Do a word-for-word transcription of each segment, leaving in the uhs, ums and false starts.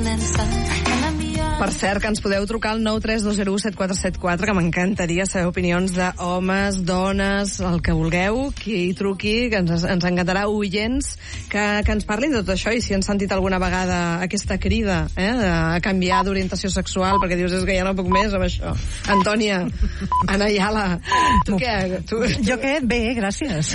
Per cert, que ens podeu trucar al nou tres dos zero u set quatre set quatre, que m'encantaria saber opinions d'homes, dones, el que vulgueu, qui hi truqui, que ens, ens encantarà, oients, que, que ens parlin de tot això, i si han sentit alguna vegada aquesta crida eh, a canviar d'orientació sexual, perquè dius, és que ja no puc més amb això. Antònia, Ana Ayala, tu què? Tu... Jo què? Bé, gràcies.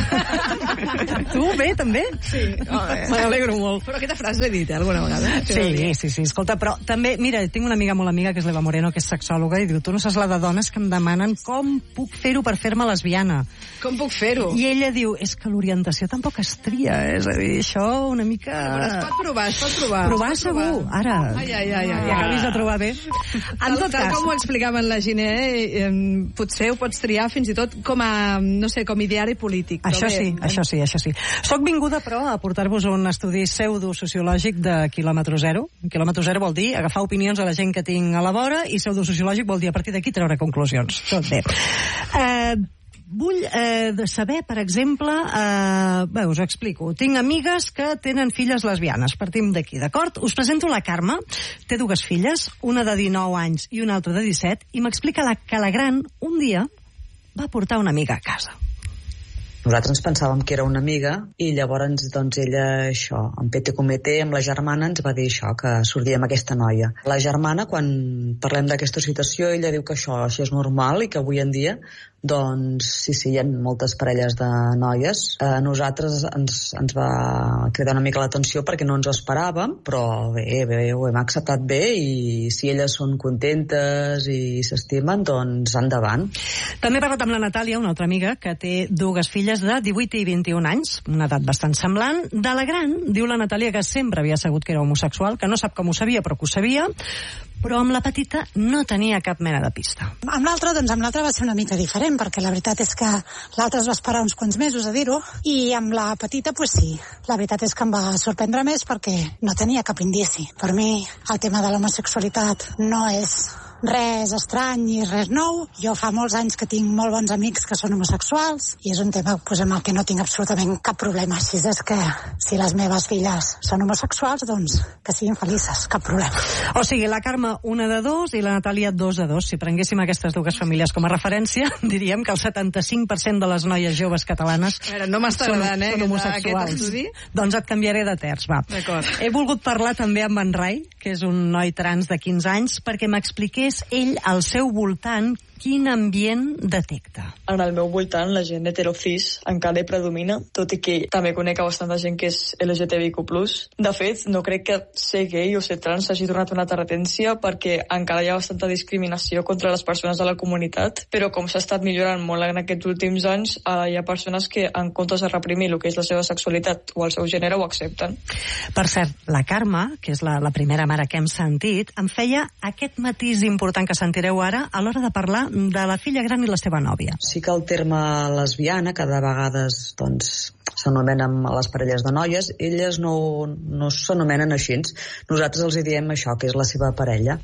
Tu bé, també? Sí, oh, m'alegro molt. Però aquesta frase l'he dit, eh, alguna vegada? Sí, sí, sí, escolta, però també, mira, tinc una amiga molt amiga, que és l'Eva Moreno, que és sexòloga, i diu, tu no saps la de dones que em demanen com puc fer-ho per fer-me lesbiana. Com puc fer-ho? I ella diu, és que l'orientació tampoc es tria, és a dir, això una mica... Però es pot provar, es pot provar. Provar pot segur, provar. ara. Ai, ai, ai, ai. I acabis de trobar bé. En tot tal cas... com ho explicaven la Giné, eh, potser ho pots triar fins i tot com a, no sé, com ideari polític. Això sí, això sí, això sí. Soc vinguda, però, a portar-vos un estudi pseudosociològic de quilòmetre zero. Quilòmetre zero vol dir agafar opinions a la gent que tinc a la vora, i pseudosociològic vol dir a partir d'aquí treure conclusions. Tot bé. Eh, vull eh, de saber, per exemple, eh, bé, us ho explico. Tinc amigues que tenen filles lesbianes. Partim d'aquí, d'acord? Us presento la Carme. Té dues filles, una de dinou anys i una altra de disset, i m'explica la, que la gran, un dia, va portar una amiga a casa. Nosaltres ens pensàvem que era una amiga i llavors doncs ella això, en pete comete amb la germana ens va dir això, que sortia amb aquesta noia. La germana, quan parlem d'aquesta situació, ella diu que això, això és normal i que avui en dia doncs sí, sí, hi ha moltes parelles de noies. A nosaltres ens, ens va cridar una mica l'atenció perquè no ens ho esperàvem, però bé, bé, ho hem acceptat bé, i si elles són contentes i s'estimen, doncs endavant. També he parlat amb la Natàlia, una altra amiga, que té dues filles de divuit i vint-i-un anys, una edat bastant semblant. De la gran, diu la Natàlia que sempre havia sabut que era homosexual, que no sap com ho sabia, però que ho sabia, però amb la petita no tenia cap mena de pista. Amb l'altra, doncs amb l'altra va ser una mica diferent, perquè la veritat és que l'altra es va esperar uns quants mesos a dir-ho, i amb la petita, pues sí. La veritat és que em va sorprendre més perquè no tenia cap indici. Per mi, el tema de l'homosexualitat no és res estrany ni res nou. Jo fa molts anys que tinc molt bons amics que són homosexuals i és un tema pues, amb el que no tinc absolutament cap problema. Així és que si les meves filles són homosexuals, doncs que siguin felices, cap problema. O sigui, la Carme una de dos i la Natàlia dos de dos. Si prenguéssim aquestes dues famílies com a referència, diríem que el setanta-cinc per cent de les noies joves catalanes veure, no m'està agradant, eh, són homosexuals. Doncs et canviaré de terç, va. He volgut parlar també amb en Rai, que és un noi trans de quinze anys, perquè m'expliqués ell al seu voltant quin ambient detecta. En el meu voltant la gent heterocis encara hi predomina, tot i que també conec a bastanta gent que és L G T B I Q plus. De fet, no crec que ser gay o ser trans hagi tornat una terratència, perquè encara hi ha bastanta discriminació contra les persones de la comunitat, però com s'ha estat millorant molt en aquests últims anys, eh, hi ha persones que en comptes de reprimir el que és la seva sexualitat o el seu gènere ho accepten. Per cert, la Carme, que és la, la primera mare que hem sentit, em feia aquest matís important que sentireu ara a l'hora de parlar de la filla gran i la seva nòvia. Sí que el terme lesbiana, que de vegades doncs, s'anomenen a les parelles de noies, elles no, no s'anomenen així. Nosaltres els hi diem això, que és la seva parella.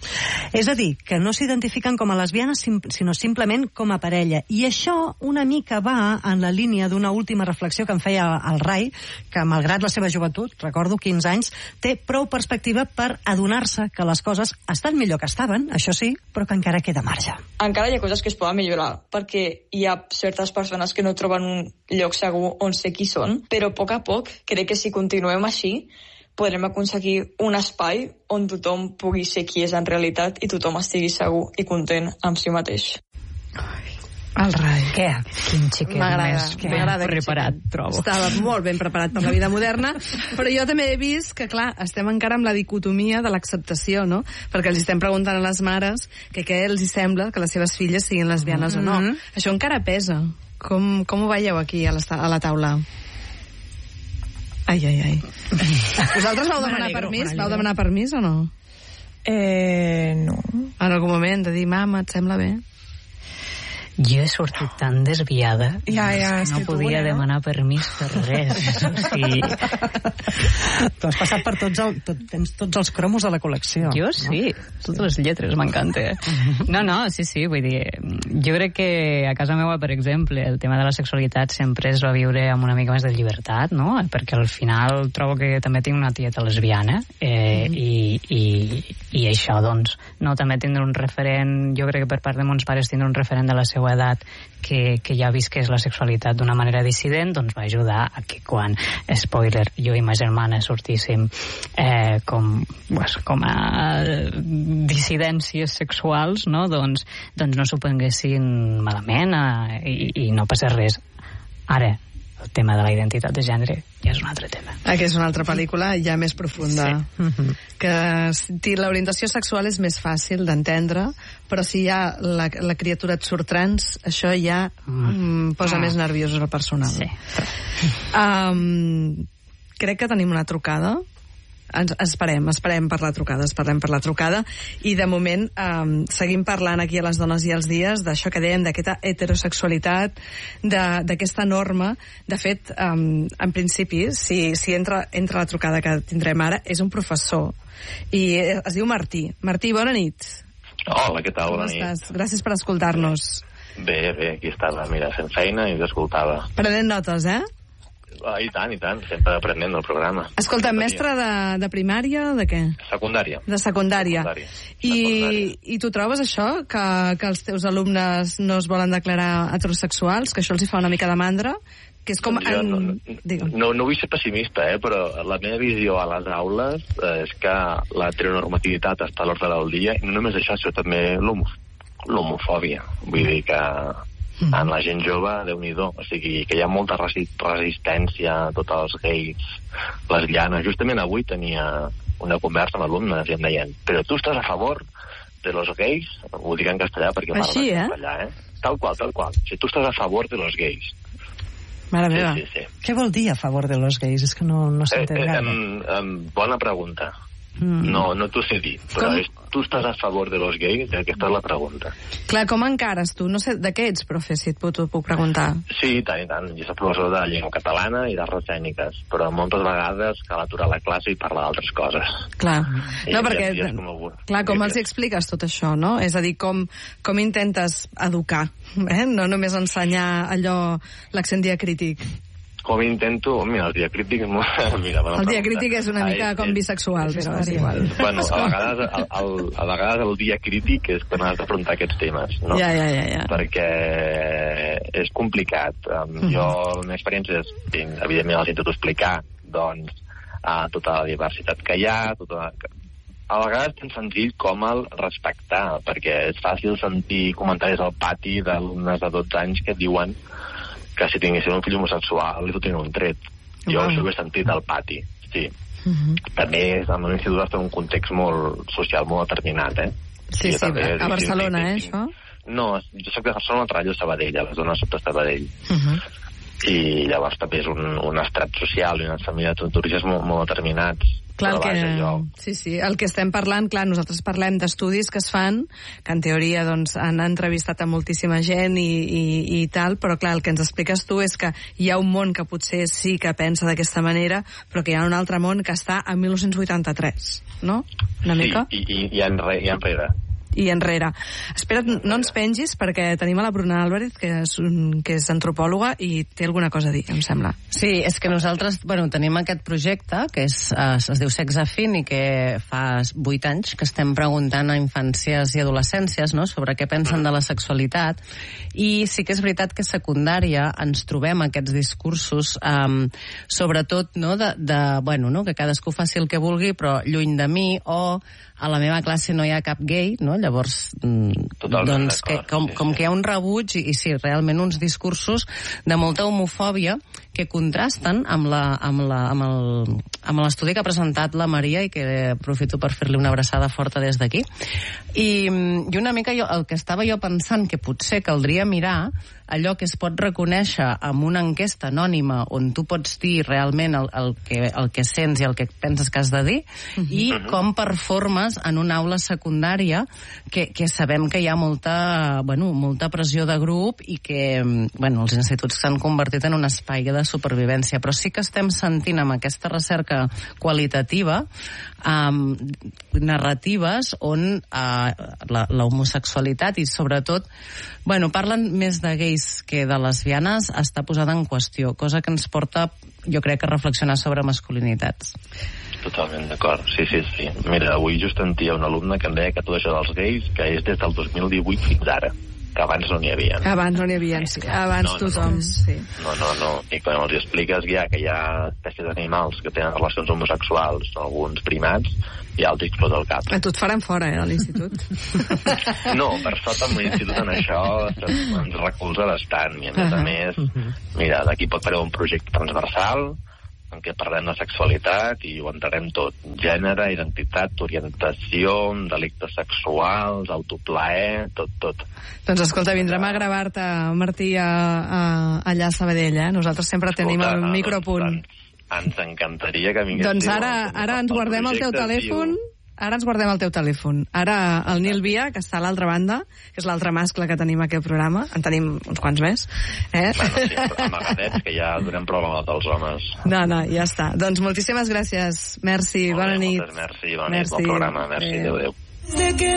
És a dir, que no s'identifiquen com a lesbianes, sinó simplement com a parella. I això una mica va en la línia d'una última reflexió que em feia el Rai, que malgrat la seva joventut, recordo quinze anys, té prou perspectiva per adonar-se que les coses estan millor que estaven, això sí, però que encara queda marge. Encara hi ha coses que es poden millorar, perquè hi ha certes persones que no troben un lloc segur on ser qui són, però a poc a poc crec que si continuem així podrem aconseguir un espai on tothom pugui ser qui és en realitat i tothom estigui segur i content amb si mateix. El Rai. Què? Quin xiquet més ben preparat, trobo. Estava molt ben preparat per la vida moderna, però jo també he vist que, clar, estem encara amb la dicotomia de l'acceptació, no? Perquè els estem preguntant a les mares que què els sembla que les seves filles siguin lesbianes mm-hmm. o no. Això encara pesa. Com, com ho veieu aquí a la, a la taula? Ai, ai, ai. Vosaltres vau demanar permís? Vau demanar permís o no? Eh, no. En algun moment de dir, mama, et sembla bé? Jo he sortit tan desviada ja, ja, no podia tu, demanar permís per res. O sigui... Tu has passat per tots, el, tot, tens tots els cromos de la col·lecció. Jo sí, no? Totes les lletres, m'encanta. No, no, sí, sí, vull dir, jo crec que a casa meva, per exemple, el tema de la sexualitat sempre es va viure amb una mica més de llibertat, no? Perquè al final trobo que també tinc una tieta lesbiana eh, mm. i, i, i això, doncs, no, també tindre un referent, jo crec que per part de mons pares tindre un referent de la seva edat que, que ja visqués la sexualitat d'una manera dissident, doncs va ajudar a que quan, spoiler, jo i ma germana sortíssim eh, com, pues, com a dissidències sexuals, no? doncs, doncs no s'ho prenguessin malament eh, i, i no passa res. Ara, el tema de la identitat de gènere ja és un altre tema. Aquí és una altra pel·lícula ja més profunda. Sí. Uh-huh. Que l'orientació sexual és més fàcil d'entendre, però si ja la, la criatura et surt trans, això ja mm. posa mm. més nerviós al personal. Sí. Um, crec que tenim una trucada. Ens, esperem, esperem per la trucada, esperem per la trucada, i de moment um, seguim parlant aquí a Les Dones i els Dies d'això que dèiem, d'aquesta heterosexualitat, d'aquesta norma. De fet, um, en principi, si, si entra, entra la trucada que tindrem ara, és un professor, i es diu Martí. Martí, bona nit. Hola, què tal? Bona nit. Com estàs? Gràcies per escoltar-nos. Bé, bé, aquí estava, mira, fent feina i t'escoltava. Prenent notes, eh? Ah, I tant, i tant, sempre aprenent el programa. Escolta, mestre de, de primària, de què? Secundària. De secundària. secundària. I, secundària. I tu trobes això, que, que els teus alumnes no es volen declarar heterosexuals, que això els hi fa una mica de mandra? Que és com... Jo en... no, no, no, no vull ser pessimista, eh, però la meva visió a les aules eh, és que la heteronormativitat està a l'ordre del dia, i no només això, sinó també l'homofòbia. Vull dir que... en la gent jove, Déu-n'hi-do, o sigui, que hi ha molta resi resistència a tots els gais, lesbianes. Justament avui tenia una conversa amb alumnes i em deien, però tu estàs a favor de los gays? Ho dic en castellà perquè parlo Així, en castellà, eh? Tal qual, tal qual. Si tu estàs a favor de los gays. Mare meva. Sí, sí, sí. Què vol dir a favor de los gays? És que no, no s'entén eh, eh, gaire. em, em, bona pregunta. Mm. No, no t'ho sé dir, però és, tu estàs a favor de los gays? Aquesta és la pregunta. Clar, com encares tu? No sé de què ets, profe, si et puc, puc preguntar. Sí, i tant, i tant. Jo soc professor de llengua catalana i d'arts escèniques, però moltes vegades cal aturar la classe i parlar d'altres coses. Clar, I no, perquè, com clar, com els expliques tot això, no? És a dir, com, com intentes educar, eh? No només ensenyar allò, l'accent diacrític. Com intento... Mira, el diacrític... Mira, el diacrític és una mica ah, és, com bisexual, però és igual. Bueno, a vegades el, el, a vegades el diacrític és quan has d'afrontar aquests temes, no? Ja, ja, ja, ja. Perquè és complicat. Um, mm. Jo, la meva experiència és, evidentment, els intento explicar, doncs, a tota la diversitat que hi ha, tota... A vegades tan senzill com el respectar, perquè és fàcil sentir comentaris al pati d'alumnes de dotze anys que et diuen que si tinguessin un fill homosexual li fotrien un tret. Jo wow. Això ho he sentit al pati, sí. Uh -huh. També en un institut està un context molt social, molt determinat, eh? Sí, sí, sí a Barcelona, eh, això? No, jo soc de Barcelona, treballo a Sabadell, a la zona sota Sabadell. Uh -huh. I llavors també és un, un estrat social i unes famílies d'orígens molt, molt determinats. Clar, el que, sí, sí, el que estem parlant, clar, nosaltres parlem d'estudis que es fan, que en teoria doncs, han entrevistat a moltíssima gent i, i, i tal, però clar, el que ens expliques tu és que hi ha un món que potser sí que pensa d'aquesta manera, però que hi ha un altre món que està a mil nou-cents vuitanta-tres, no? Una sí, mica? i, i, i, enre, i enrere. I enrere. Espera't, no ens pengis, perquè tenim a la Bruna Álvarez, que és, un, que és antropòloga, i té alguna cosa a dir, em sembla. Sí, és que nosaltres, bueno, tenim aquest projecte, que és, es, es diu Sexe Afín, i que fa vuit anys que estem preguntant a infàncies i adolescències, no?, sobre què pensen de la sexualitat, i sí que és veritat que a secundària ens trobem aquests discursos, um, sobretot, no?, de, de, bueno, no?, que cadascú faci el que vulgui, però lluny de mi, o a la meva classe no hi ha cap gay, no?, llavors, doncs, que, com, com que hi ha un rebuig i, i sí, realment uns discursos de molta homofòbia que contrasten amb la, amb la, amb el, amb l'estudi que ha presentat la Maria i que aprofito per fer-li una abraçada forta des d'aquí. I, i una mica jo, el que estava jo pensant que potser caldria mirar allò que es pot reconèixer amb una enquesta anònima on tu pots dir realment el, el, que, el que sents i el que penses que has de dir, uh-huh. i com performes en una aula secundària que, que sabem que hi ha molta, bueno, molta pressió de grup i que bueno, els instituts s'han convertit en un espai de supervivència, però sí que estem sentint amb aquesta recerca qualitativa um, narratives on uh, la, la homosexualitat i sobretot bueno, parlen més de gais que de lesbianes està posada en qüestió, cosa que ens porta, jo crec, a reflexionar sobre masculinitats. Totalment d'acord, sí, sí, sí. Mira, avui just sentia un alumne que em deia que tot això dels gais, que és des del dos mil divuit fins ara, que abans no n'hi havia. Abans no n'hi havia, sí. Abans no, tothom, no, no. sí. No, no, no. I quan els expliques ja que hi ha espècies d'animals que tenen relacions homosexuals, alguns primats, ja els explota el cap. A tu et faran fora, eh, de l'institut? No, per sort amb l'institut en això ens recolza bastant. I a més a més, mira, d'aquí pot haver un projecte transversal en què parlem de sexualitat i ho entrarem tot. Gènere, identitat, orientació, delictes sexuals, autoplaer, tot, tot. Doncs escolta, vindrem a gravar-te, Martí, a, a, allà a Sabadell, eh? Nosaltres sempre escolta, tenim el micropunt. Ens, ens encantaria que vingués. Doncs ara, ara ens guardem el teu telèfon... Ara ens guardem el teu telèfon. Ara el Nil Via, que està a l'altra banda, que és l'altre mascle que tenim aquí al programa, en tenim uns quants més. Eh? Bueno, sí, amagadets, que ja donem prova dels homes. No, no, ja està. Doncs moltíssimes gràcies. Merci, bona nit. Moltes merci, bona nit, bon programa. Merci, adéu, adéu.